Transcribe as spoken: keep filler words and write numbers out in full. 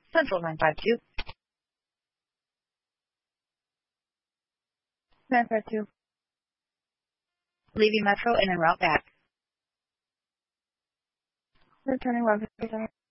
Central nine five two. nine five two. Leaving Metro and en route back. Returning one fifty-seven.